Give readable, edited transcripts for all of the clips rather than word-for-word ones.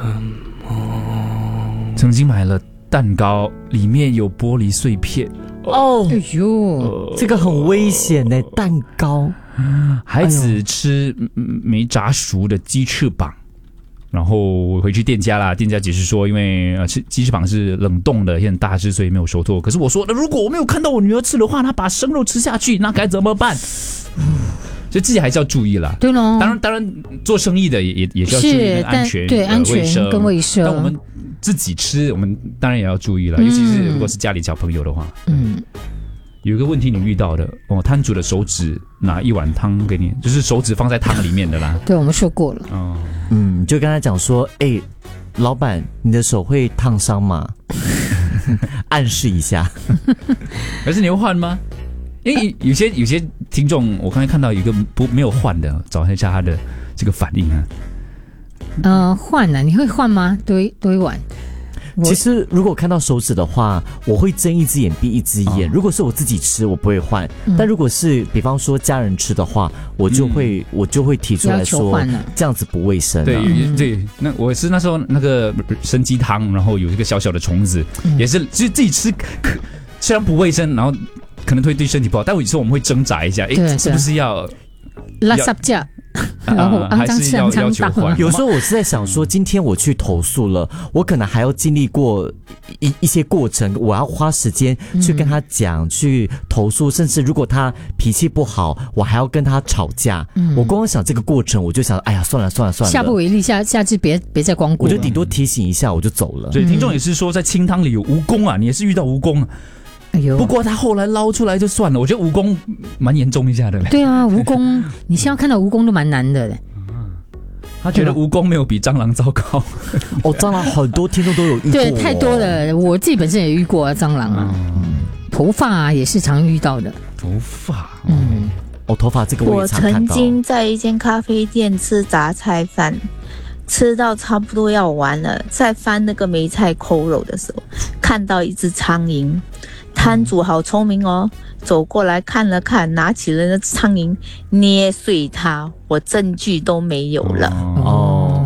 曾经买了蛋糕，里面有玻璃碎片。 哦， 哎呦， 这个很危险的蛋糕。 孩子吃没炸熟的鸡翅膀，然后回去店家啦，店家解释说，因为吃鸡翅膀是冷冻的，也很大只，所以没有熟透。可是我说，如果我没有看到我女儿吃的话，她把生肉吃下去，那该怎么办？所以自己还是要注意啦。 对咯， 当然，做生意的也是要注意那个安全， 对安全卫生跟卫生。 但我们自己吃，我们当然也要注意了，尤其是如果是家里小朋友的话。有一个问题你遇到的摊主的手指拿一碗汤给你，就是手指放在汤里面的啦。 对，我们说过了。 就跟他讲说，老板，你的手会烫伤吗？暗示一下。 可是你会换吗？因为有些听众，我刚才看到有一个没有换的，找一下他的这个反应啊。 换了，你会换吗？多一碗。 其实如果看到手指的话，我会睁一只眼闭一只眼。如果是我自己吃，我不会换。但如果是比方说家人吃的话，我就会提出来说，这样子不卫生。 对，那我是那时候那个生鸡汤，然后有一个小小的虫子，也是自己吃，虽然不卫生，然后可能会对身体不好，但有时候我们会挣扎一下，是不是要拉萨架？然后还是要求换。 有时候我是在想说，今天我去投诉了，我可能还要经历过一些过程，我要花时间去跟他讲，去投诉，甚至如果他脾气不好，我还要跟他吵架。我光想这个过程，我就想，哎呀，算了， 下不为例，下次别再光顾。 我就顶多提醒一下，我就走了。 所以听众也是说，在清汤里有蜈蚣啊，你也是遇到蜈蚣啊。不过他后来捞出来就算了，我觉得蜈蚣蛮严重一下的。 对啊，蜈蚣，你现在看到蜈蚣都蛮难的。 他觉得蜈蚣没有比蟑螂糟糕。 蟑螂很多听众都有遇过。 对，太多了，我自己本身也遇过蟑螂啊。头发也是常遇到的。 头发， 头发这个我曾经在一间咖啡店吃杂菜饭。吃到差不多要完了，在翻那个梅菜扣肉的时候，看到一只苍蝇。摊主好聪明哦，走过来看了看，拿起了那苍蝇，捏碎它，我证据都没有了。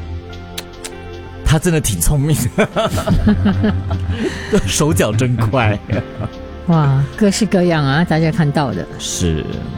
他真的挺聪明的，手脚真快。 哇，各式各样啊，大家看到的是。